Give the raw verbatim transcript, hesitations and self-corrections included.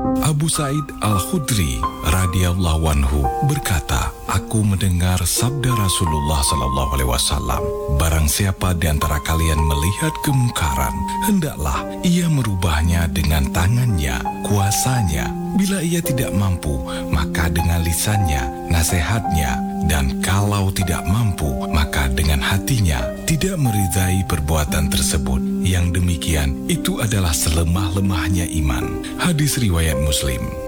Abu Sa'id Al-Khudri radhiyallahu anhu berkata, aku mendengar sabda Rasulullah sallallahu alaihi wasallam, barang siapa di antara kalian melihat kemungkaran, hendaklah ia merubahnya dengan tangannya, kuasanya. Bila ia tidak mampu, maka dengan lisannya, nasihatnya, dan kalau tidak mampu, maka dengan hatinya. Tidak meridai perbuatan tersebut. Yang demikian itu adalah selemah-lemahnya iman. Hadis riwayat Muslim.